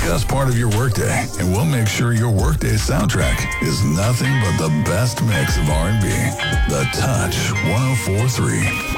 just part of your workday, and we'll make sure your workday soundtrack is nothing but the best mix of R&B. The Touch 104.3.